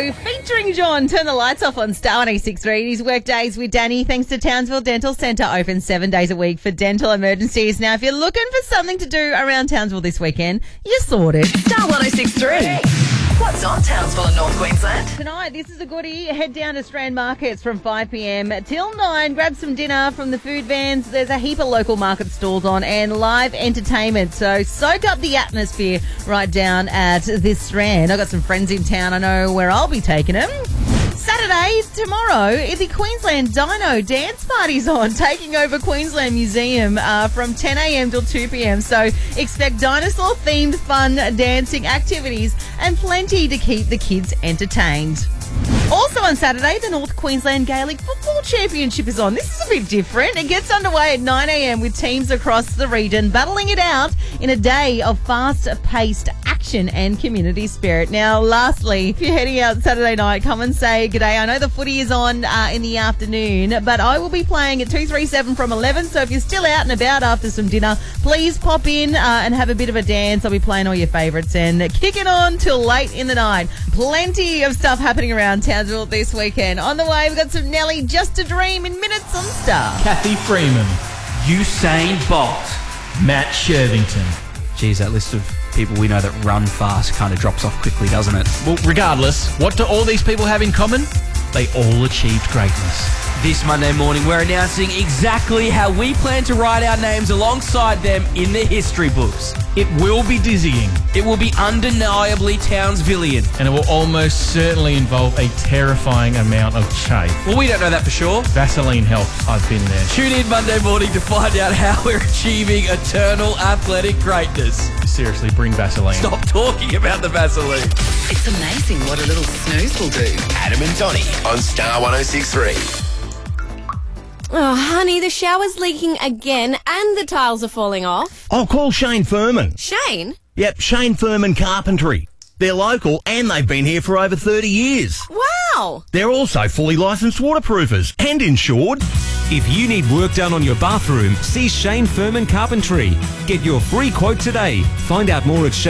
Show featuring John. Turn the lights off on Star 106.3. His work days with Danny, thanks to Townsville Dental Centre, open 7 days a week for dental emergencies. Now, if you're looking for something to do around Townsville this weekend, you're sorted. Star 106.3. What's on Townsville and North Queensland? Tonight, this is a goodie. Head down to Strand Markets from 5 p.m. till 9. Grab some dinner from the food vans. There's a heap of local market stalls on and live entertainment. So soak up the atmosphere right down at this Strand. I've got some friends in town. I know where I'll be taking them. Saturday, tomorrow, the Queensland Dino Dance Party's on, taking over Queensland Museum from 10 a.m. till 2 p.m. So expect dinosaur-themed fun dancing activities and plenty to keep the kids entertained. Also on Saturday, the North Queensland Gaelic Football Championship is on. This is a bit different. It gets underway at 9 a.m. with teams across the region battling it out in a day of fast-paced action and community spirit. Now, lastly, if you're heading out Saturday night, come and say g'day. I know the footy is on in the afternoon, but I will be playing at 237 from 11, so if you're still out and about after some dinner, please pop in and have a bit of a dance. I'll be playing all your favourites and kicking on till late in the night. Plenty of stuff happening around Townsville this weekend. On the way, we've got some Nelly, Just a Dream in minutes on Star. Kathy Freeman, Usain Bolt, Matt Shervington. Geez, that list of people we know that run fast kind of drops off quickly, doesn't it? Well, regardless, what do all these people have in common? They all achieved greatness. This Monday morning, we're announcing exactly how we plan to write our names alongside them in the history books. It will be dizzying. It will be undeniably Townsvillian. And it will almost certainly involve a terrifying amount of chafe. Well, we don't know that for sure. Vaseline helps. I've been there. Tune in Monday morning to find out how we're achieving eternal athletic greatness. Seriously, bring Vaseline. Stop talking about the Vaseline. It's amazing what a little snooze will do. Adam and Donnie on Star 106.3. Oh, honey, the shower's leaking again and the tiles are falling off. I'll call Shane Furman. Shane? Yep, Shane Furman Carpentry. They're local and they've been here for over 30 years. Wow! They're also fully licensed waterproofers and insured. If you need work done on your bathroom, see Shane Furman Carpentry. Get your free quote today. Find out more at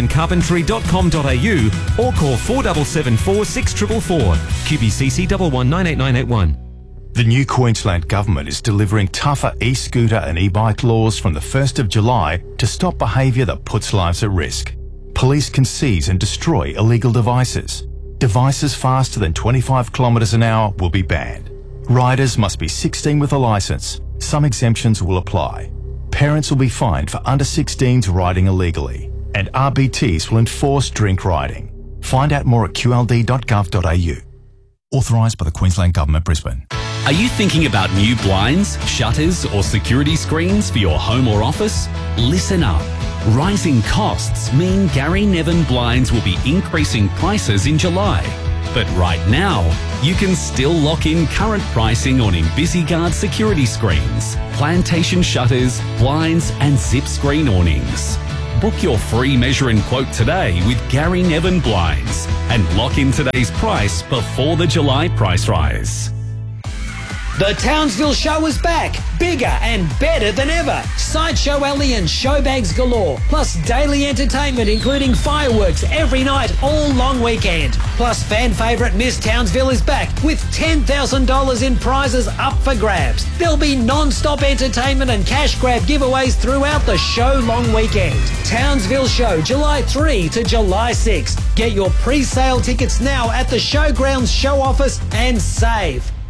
shanefurmancarpentry.com.au or call 4774 6444. QBCC 119881. The new Queensland Government is delivering tougher e-scooter and e-bike laws from the 1st of July to stop behaviour that puts lives at risk. Police can seize and destroy illegal devices. Devices faster than 25 kilometres an hour will be banned. Riders must be 16 with a licence. Some exemptions will apply. Parents will be fined for under 16s riding illegally. And RBTs will enforce drink riding. Find out more at qld.gov.au. Authorised by the Queensland Government, Brisbane. Are you thinking about new blinds, shutters or security screens for your home or office? Listen up. Rising costs mean Gary Nevin Blinds will be increasing prices in July. But right now, you can still lock in current pricing on InvisiGuard security screens, plantation shutters, blinds and zip screen awnings. Book your free measure and quote today with Gary Nevin Blinds and lock in today's price before the July price rise. The Townsville Show is back, bigger and better than ever. Sideshow Alley and showbags galore, plus daily entertainment including fireworks every night all long weekend. Plus fan favourite Miss Townsville is back with $10,000 in prizes up for grabs. There'll be non-stop entertainment and cash grab giveaways throughout the show long weekend. Townsville Show, July 3 to July 6. Get your pre-sale tickets now at the Showgrounds show office and save.